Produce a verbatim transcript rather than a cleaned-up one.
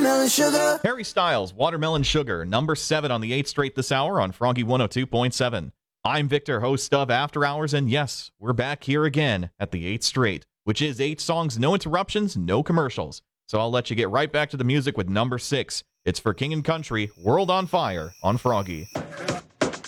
watermelon sugar. Harry Styles, Watermelon Sugar, number seven on the eighth straight this hour on Froggy one oh two point seven. I'm Victor, host of After Hours, and yes, we're back here again at the eighth straight, which is eight songs, no interruptions, no commercials. So I'll let you get right back to the music with number six. It's for King and Country, World on Fire on Froggy.